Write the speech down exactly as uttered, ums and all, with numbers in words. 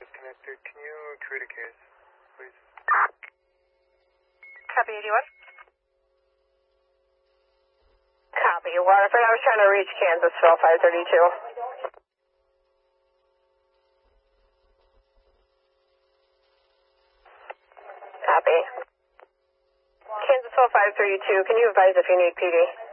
disconnected. Can you create a case, please? Copy eighty-one. Copy. Waterford, I was trying to reach Kansasville five thirty-two. Copy. Kansasville five thirty-two, can you advise if you need P D?